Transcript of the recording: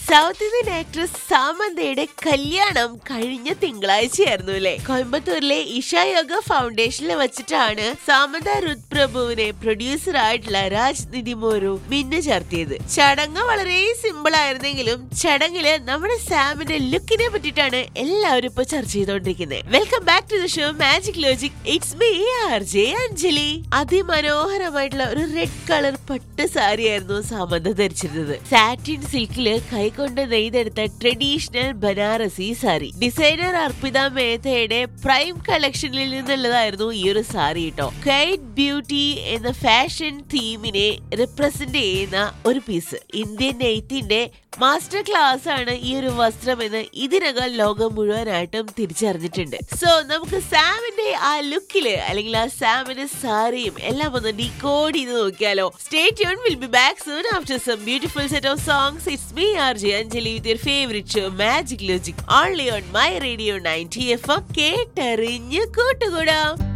South Indian actress സാമന്തയുടെ കല്യാണം കഴിഞ്ഞ തിങ്കളാഴ്ചയായിരുന്നു അല്ലെ. കോയമ്പത്തൂരിലെ ഇഷ യോഗ ഫൗണ്ടേഷനിൽ വെച്ചിട്ടാണ് സാമന്ത രുത് പ്രഭുവിനെ പ്രൊഡ്യൂസർ ആയിട്ടുള്ള രാജ് നിതിമോരു മിന്നു ചേർത്തിയത്. ചടങ്ങ് വളരെ സിമ്പിൾ ആയിരുന്നെങ്കിലും ചടങ്ങില് നമ്മുടെ സാമിന്റെ ലുക്കിനെ പറ്റിയിട്ടാണ് എല്ലാവരും ഇപ്പൊ ചർച്ച ചെയ്തോണ്ടിരിക്കുന്നത്. Welcome back to the show magic logic. It's me RJ Anjali. അതിമനോഹരമായിട്ടുള്ള ഒരു റെഡ് കളർ പട്ട് സാരി ആയിരുന്നു സാമന്ത ധരിച്ചിരുന്നത്. സാറ്റിൻ സിൽക്കില് കൈകൊണ്ട് നെയ്തെടുത്ത traditional Banarasi sari. Designer Arpita മേത്തയുടെ prime കളക്ഷനിൽ നിന്നുള്ളതായിരുന്നു ഈ ഒരു സാരി കേട്ടോ. ക്വൈറ്റ് ബ്യൂട്ടി എന്ന ഫാഷൻ തീമിനെ റിപ്രസെന്റ് ചെയ്യുന്ന ഒരു പീസ്. ഇന്ത്യൻ നെയ്ത്തിന്റെ മാസ്റ്റർ ക്ലാസ് ആണ് ഈ ഒരു വസ്ത്രം എന്ന് ഇതിനകം ലോകം മുഴുവനായിട്ടും തിരിച്ചറിഞ്ഞിട്ടുണ്ട്. സോ നമുക്ക് സാമിന്റെ ആ ലുക്കില് അല്ലെങ്കിൽ ആ സാമിന്റെ സാരിയും എല്ലാം ഒന്ന് ഡീകോഡ് ചെയ്ത് നോക്കിയാലോ. Stay tune, will be back soon after some beautiful set of songs. It's me RJ Anjali with your favourite show magic logic only on my radio 90 FM. കേട്ടറിഞ്ഞ് കൂട്ടുകൂടാം.